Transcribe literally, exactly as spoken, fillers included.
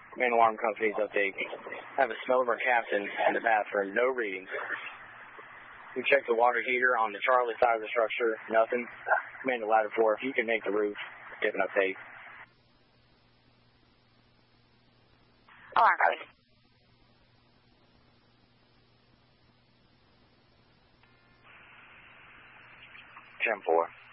Main alarm company's update. I have a smell of our captain in the bathroom. No readings. We checked the water heater on the Charlie side of the structure. Nothing. Command to ladder four. If you can make the roof, give an update. Alarm code. Gem four.